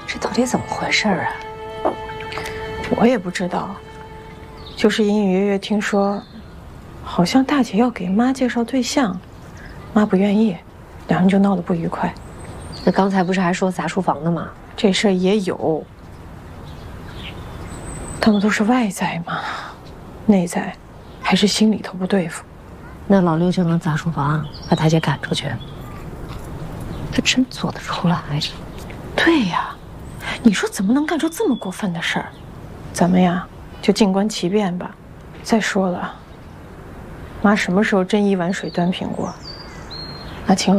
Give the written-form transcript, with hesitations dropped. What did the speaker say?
这到底怎么回事啊？ 我也不知道，就是隐隐约约听说，好像大姐要给妈介绍对象，妈不愿意，两人就闹得不愉快。 那刚才不是还说砸书房的吗？ 这事儿也有，他们都是外在嘛，内在还是心里头不对付。 那老六就能砸书房，把大姐赶出去？他真做得出来？ 对呀，你说怎么能干出这么过分的事儿？咱们呀，就静观其变吧。再说了，妈什么时候真一碗水端平过？那请老